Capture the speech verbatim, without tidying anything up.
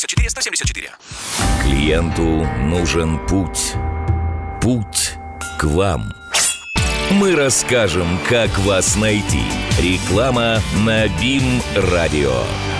четыре сто семьдесят четыре. Клиенту нужен путь. Путь к вам. Мы расскажем, как вас найти. Реклама на БИМ-радио.